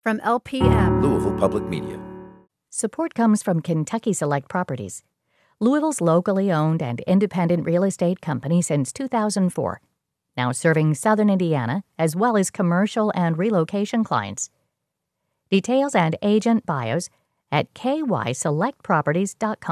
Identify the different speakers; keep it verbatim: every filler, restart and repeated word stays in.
Speaker 1: From L P M,
Speaker 2: Louisville Public Media.
Speaker 3: Support comes from Kentucky Select Properties, Louisville's locally owned and independent real estate company since two thousand four, now serving southern Indiana as well as commercial and relocation clients. Details and agent bios at k y select properties dot com.